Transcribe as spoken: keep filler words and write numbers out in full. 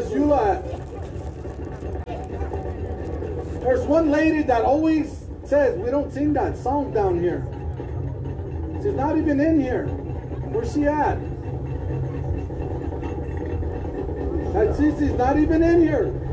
Shula at? There's one lady that always says we don't sing that song down here. She's not even in here. Where's she at? That Sisi's not even in here.